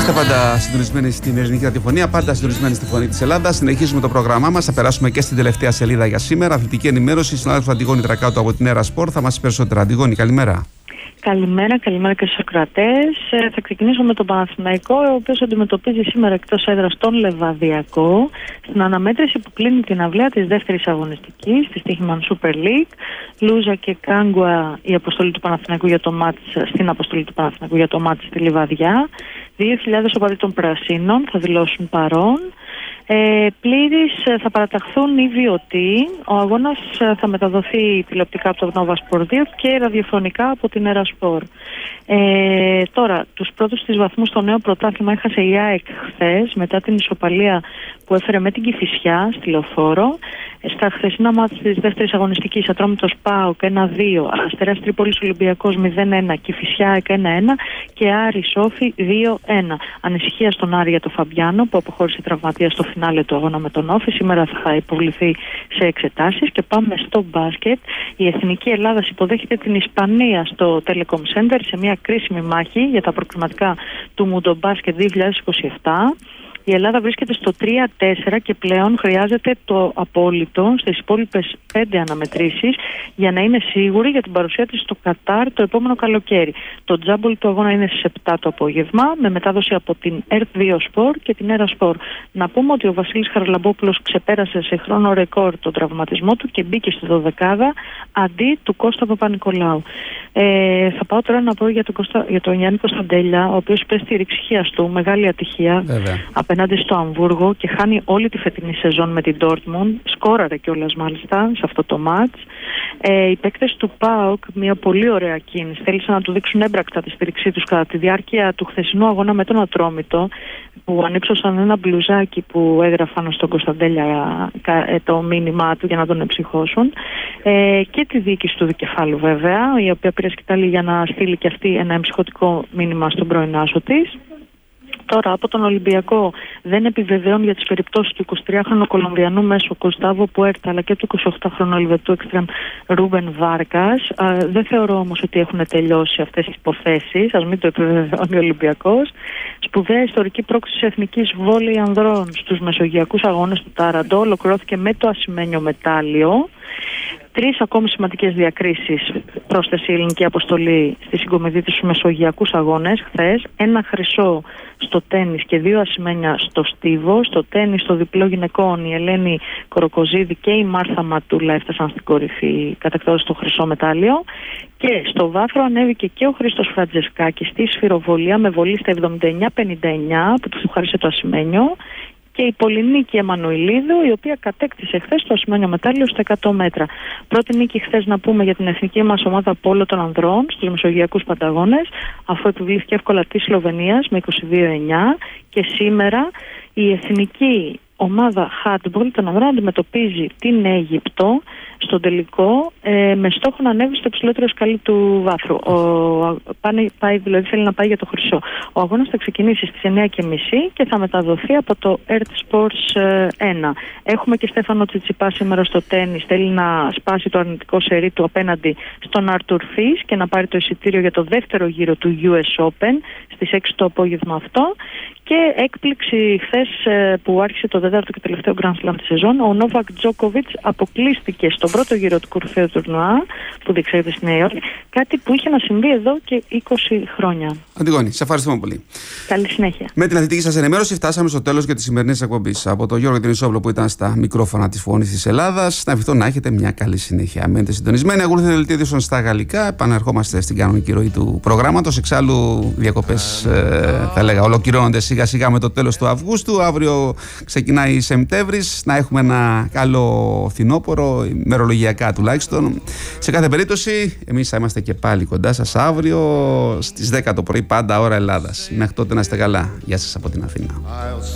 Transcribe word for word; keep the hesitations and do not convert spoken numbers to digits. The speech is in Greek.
Είστε πάντα συντονισμένοι στην ελληνική ραδιοφωνία, πάντα συντονισμένοι στη φωνή της Ελλάδας. Συνεχίζουμε το πρόγραμμά μας. Θα περάσουμε και στην τελευταία σελίδα για σήμερα. Αθλητική ενημέρωση. Συνάδελφος Αντιγόνη Τρακάτου από την Έρα Σπορ θα μας πει περισσότερα. Αντιγόνη, καλημέρα. Καλημέρα, καλημέρα και στους ακροατές. Ε, θα ξεκινήσω με τον Παναθηναϊκό, ο οποίος αντιμετωπίζει σήμερα εκτός έδρας τον Λεβαδιακό στην αναμέτρηση που κλείνει την αυλαία της δεύτερης αγωνιστικής της Τύχημαν Super League. Λούζα και Κάγκουα η αποστολή του Παναθηναϊκού για το μάτς, στην αποστολή του Παναθηναϊκού για το μάτς στη Λιβαδιά. δύο χιλιάδες οπαδοί των Πρασίνων θα δηλώσουν παρόν. Ε, πλήρης θα παραταχθούν οι βιωτοί. Ο αγώνας θα μεταδοθεί τηλεοπτικά από το Nova Sport δύο και ραδιοφωνικά από την Έρα Σπορ. Ε, τώρα, τους πρώτους της βαθμού στο νέο πρωτάθλημα έχασε η ΑΕΚ χθες μετά την ισοπαλία που έφερε με την Κηφισιά στη Λεωφόρο. Στα χθεσινά μάτια της δεύτερης αγωνιστικής, Ατρόμητος ΠΑΟΚ ένα δύο, Αστέρας Τρίπολης Ολυμπιακός μηδέν ένα, Κηφισιά ΑΕΚ ένα ένα και Άρη Σόφι δύο ένα. Ανησυχία στον Άρη για τον Φαμπιάνο που αποχώρησε τραυματία στο φινάλε του αγώνα με τον Όφη. Σήμερα θα υποβληθεί σε εξετάσεις. Και πάμε στο μπάσκετ. Η Εθνική Ελλάδας υποδέχεται την Ισπανία στο Telecom Center σε μια κρίσιμη μάχη για τα προκριματικά του Μουντομπάσκετ δύο χιλιάδες είκοσι επτά. Η Ελλάδα βρίσκεται στο τρία τέσσερα και πλέον χρειάζεται το απόλυτο στις υπόλοιπες πέντε αναμετρήσεις για να είναι σίγουρη για την παρουσία της στο Κατάρ το επόμενο καλοκαίρι. Το τζάμπολ του αγώνα είναι στις επτά το απόγευμα με μετάδοση από την ΕΡΤ δύο Sport και την Έρα Sport. Να πούμε ότι ο Βασίλης Χαραλαμπόπουλος ξεπέρασε σε χρόνο ρεκόρ τον τραυματισμό του και μπήκε στη δωδεκάδα αντί του Κώστα Παπα-Νικολάου. Ε, θα πάω τώρα να πω για τον, Κώστα, για τον Γιάννη Κωνσταντέλια, ο οποίος πες τη ρηξιχίας του, μεγάλη ατυχία απέναντι στο Αμβούργο και χάνει όλη τη φετινή σεζόν με την Dortmund. Σκόραρε κιόλας μάλιστα σε αυτό το μάτς. Ε, οι παίκτες του ΠΑΟΚ, μια πολύ ωραία κίνηση, θέλησαν να του δείξουν έμπρακτα τη στήριξή τους κατά τη διάρκεια του χθεσινού αγώνα με τον Ατρόμητο, που ανύψωσαν ένα μπλουζάκι που έγραφαν στον Κωνσταντέλια το μήνυμά του για να τον εψυχώσουν. Ε, και τη διοίκηση του δικεφάλου βέβαια, η οποία πήρε σκητάλη για να στείλει και αυτή ένα εμψυχωτικό μήνυμα στον πρώην άσο της. Τώρα από τον Ολυμπιακό δεν επιβεβαιώνει για τις περιπτώσεις του εικοσιτριάχρονου Κολομβιανού μέσου Κωστάβο Πουέρτα αλλά και του εικοσιοκτάχρονου Ελβετού εξτρέμ Ρούμπεν Βάρκας. Δεν θεωρώ όμως ότι έχουν τελειώσει αυτές οι υποθέσεις, ας μην το επιβεβαιώνει ο Ολυμπιακός. Σπουδαία ιστορική πρόκληση εθνικής βόλεϊ ανδρών στους μεσογειακούς αγώνες του Τάραντο ολοκληρώθηκε με το ασημένιο μετάλλιο. Τρεις ακόμη σημαντικές διακρίσεις πρόσθεσε η ελληνική αποστολή στη συγκομιδή τους μεσογειακούς αγώνες χθες. Ένα χρυσό στο τένις και δύο ασημένια στο στίβο. Στο τένις στο διπλό γυναικών η Ελένη Κοροκοζίδη και η Μάρθα Ματούλα έφτασαν στην κορυφή κατακτώντας το χρυσό μετάλλιο. Και στο βάθρο ανέβηκε και ο Χρήστος Φραντζεσκάκης στη σφυροβολία με βολή στα εβδομήντα εννιά πενήντα εννιά που του χάρισε το ασημένιο. Και η Πολυνίκη Εμμανουηλίδου, η οποία κατέκτησε χθες το ασημένιο μετάλλιο στα εκατό μέτρα. Πρώτη νίκη χθες να πούμε για την εθνική μας ομάδα πόλο των ανδρών στους μεσογειακούς πανταγώνες, αφού επιβλήθηκε εύκολα της Σλοβενίας με είκοσι δύο εννιά. Και σήμερα η εθνική ομάδα handball των ανδρών αντιμετωπίζει την Αίγυπτο στον τελικό ε, με στόχο να ανέβει στο υψηλότερο σκαλί του βάθρου. Ο, πάνε, πάει, δηλαδή θέλει να πάει για το χρυσό. Ο αγώνας θα ξεκινήσει στις εννιά και μισή και θα μεταδοθεί από το ΕΡΤ Sports ένα. Έχουμε και Στέφανο Τσιτσιπά σήμερα στο τένις. Θέλει να σπάσει το αρνητικό σερί του απέναντι στον Άρτουρ Φις και να πάρει το εισιτήριο για το δεύτερο γύρο του γιου ες Open στις έξι το απόγευμα αυτό. Και έκπληξη χθες που άρχισε το τέταρτο και τελευταίο Grand Slam τη σεζόν, ο Νόβακ Τζόκοβιτς αποκλείστηκε στον πρώτο γύρο του κορυφαίου τουρνουά που διεξάγεται στη Νέα Υόρκη, κάτι που είχε να συμβεί εδώ και είκοσι χρόνια. Αντιγόνη, σε ευχαριστούμε πολύ. Καλή συνέχεια. Με την αθλητική σας ενημέρωση φτάσαμε στο τέλος για τη σημερινή εκπομπή. Από τον Γιώργο Τενισόπουλο που ήταν στα μικρόφωνα της Φωνής της Ελλάδας, να ευχηθώ να έχετε μια καλή συνέχεια. Μένετε συντονισμένοι, ακολουθείτε δελτίο ειδήσεων στα γαλλικά. Επαναρχόμαστε στην κανονική ροή του προγράμματος. Εξάλλου, διακοπές ε, θα έλεγα ολοκληρώνονται σιγά σιγά με το τέλος του Αυγούστου. Αύριο ξεκινάει Σεπτέμβρης. Να έχουμε ένα καλό φθινόπωρο, ημερολογιακά τουλάχιστον. Σε κάθε περίπτωση, εμείς θα είμαστε και πάλι κοντά σας αύριο στις δέκα το πρωί, πάντα ώρα Ελλάδας. Μέχρι τότε να είστε καλά. Γεια σας από την Αθήνα.